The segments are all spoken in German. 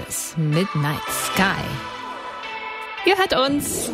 Circus, Midnight Sky. Ihr hört uns.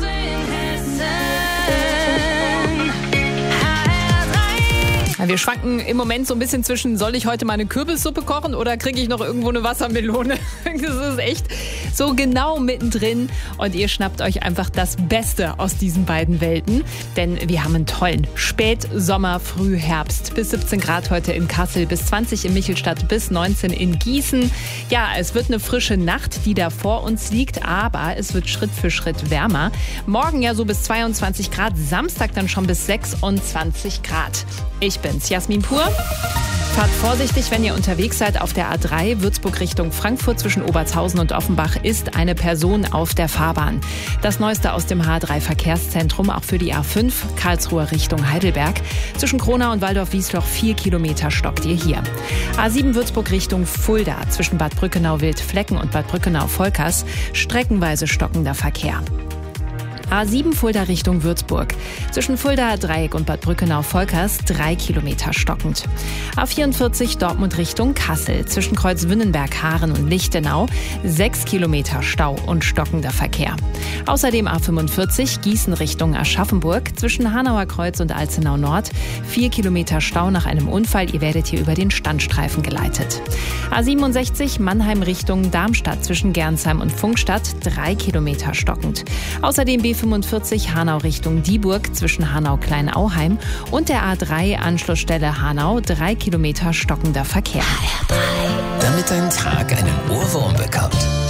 Wir schwanken im Moment so ein bisschen zwischen, soll ich heute mal eine Kürbissuppe kochen oder kriege ich noch irgendwo eine Wassermelone? Das ist echt so genau mittendrin und ihr schnappt euch einfach das Beste aus diesen beiden Welten, denn wir haben einen tollen Spätsommer, Frühherbst. Bis 17 Grad heute in Kassel, bis 20 in Michelstadt, bis 19 in Gießen. Ja, es wird eine frische Nacht, die da vor uns liegt, aber es wird Schritt für Schritt wärmer. Morgen ja so bis 22 Grad, Samstag dann schon bis 26 Grad. Ich bin's, Jasmin Pur. Fahrt vorsichtig, wenn ihr unterwegs seid auf der A3 Würzburg Richtung Frankfurt. Zwischen Obertshausen und Offenbach ist eine Person auf der Fahrbahn. Das Neueste aus dem H3-Verkehrszentrum, auch für die A5 Karlsruhe Richtung Heidelberg. Zwischen Kronau und Waldorf-Wiesloch 4 Kilometer stockt ihr hier. A7 Würzburg Richtung Fulda. Zwischen Bad Brückenau-Wildflecken und Bad Brückenau-Volkers streckenweise stockender Verkehr. A7 Fulda Richtung Würzburg. Zwischen Fulda Dreieck und Bad Brückenau-Volkers 3 Kilometer stockend. A44 Dortmund Richtung Kassel. Zwischen Kreuzwünnenberg, Haaren und Lichtenau 6 Kilometer Stau und stockender Verkehr. Außerdem A45 Gießen Richtung Aschaffenburg. Zwischen Hanauer Kreuz und Alzenau Nord 4 Kilometer Stau nach einem Unfall. Ihr werdet hier über den Standstreifen geleitet. A67 Mannheim Richtung Darmstadt. Zwischen Gernsheim und Pfungstadt 3 Kilometer stockend. Außerdem B45 Hanau Richtung Dieburg zwischen Hanau-Kleinauheim und der A3 Anschlussstelle Hanau 3 Kilometer stockender Verkehr. Damit dein Tag einen Ohrwurm bekommt.